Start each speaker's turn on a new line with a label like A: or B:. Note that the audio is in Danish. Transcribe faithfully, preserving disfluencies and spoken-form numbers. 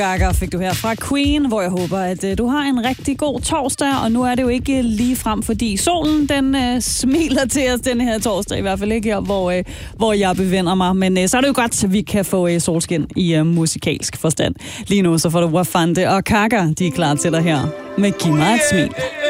A: Gaga fik du her fra Queen, hvor jeg håber, at uh, du har en rigtig god torsdag, og nu er det jo ikke lige frem, fordi solen, den uh, smiler til os den her torsdag, i hvert fald ikke her, hvor, uh, hvor jeg befinder mig, men uh, så er det jo godt, at vi kan få uh, solskin i uh, musikalsk forstand. Lige nu så får du Wafande og Gaga, de er klar til dig her med Giv mig et smil.